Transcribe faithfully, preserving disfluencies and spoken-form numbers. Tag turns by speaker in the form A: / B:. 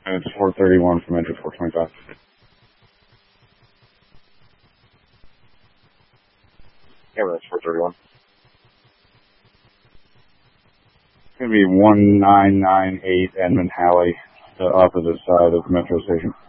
A: And it's four thirty-one from Metro four twenty-five.
B: Yeah, that's four thirty-one.
A: It's going to be one nine nine eight Edmund Halley, the opposite side of Metro Station.